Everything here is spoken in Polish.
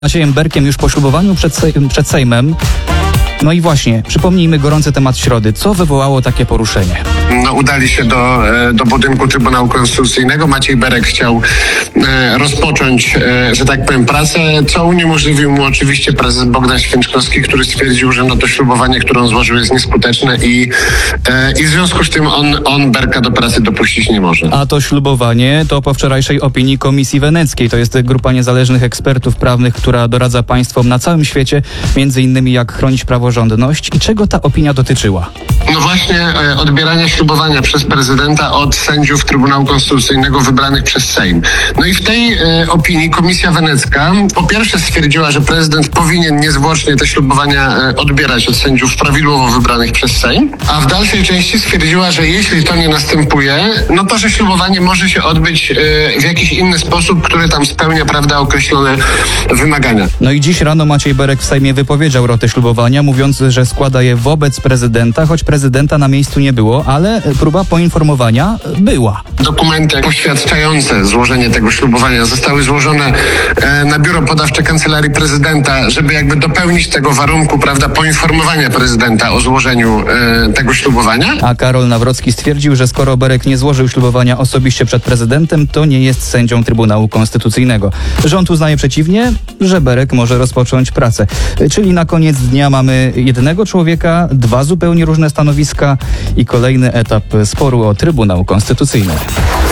Maciejem Berkiem już po ślubowaniu przed Sejmem. No i właśnie, przypomnijmy gorący temat środy. Co wywołało takie poruszenie? Udali się do budynku Trybunału Konstytucyjnego. Maciej Berek chciał rozpocząć, że tak powiem, pracę, co uniemożliwił mu oczywiście prezes Bogdan Święczkowski, który stwierdził, że to ślubowanie, które on złożył, jest nieskuteczne i w związku z tym on Berka do pracy dopuścić nie może. A to ślubowanie to po wczorajszej opinii Komisji Weneckiej. To jest grupa niezależnych ekspertów prawnych, która doradza państwom na całym świecie, między innymi jak chronić praworządność. I czego ta opinia dotyczyła? No właśnie odbierania ślubowania przez prezydenta od sędziów Trybunału Konstytucyjnego wybranych przez Sejm. No i w tej opinii Komisja Wenecka po pierwsze stwierdziła, że prezydent powinien niezwłocznie te ślubowania odbierać od sędziów prawidłowo wybranych przez Sejm, a w dalszej części stwierdziła, że jeśli to nie następuje, no to, że ślubowanie może się odbyć w jakiś inny sposób, który tam spełnia, prawda, określone wymagania. No i dziś rano Maciej Berek w Sejmie wypowiedział rotę ślubowania, mówiąc, że składa je wobec prezydenta, choć prezydenta na miejscu nie było, ale próba poinformowania była. Dokumenty poświadczające złożenie tego ślubowania zostały złożone na biuro podawcze Kancelarii Prezydenta, żeby jakby dopełnić tego warunku, prawda, poinformowania prezydenta o złożeniu tego ślubowania. A Karol Nawrocki stwierdził, że skoro Berek nie złożył ślubowania osobiście przed prezydentem, to nie jest sędzią Trybunału Konstytucyjnego. Rząd uznaje przeciwnie, że Berek może rozpocząć pracę. Czyli na koniec dnia mamy jednego człowieka, dwa zupełnie różne stanowiska i kolejny etap sporu o Trybunał Konstytucyjny.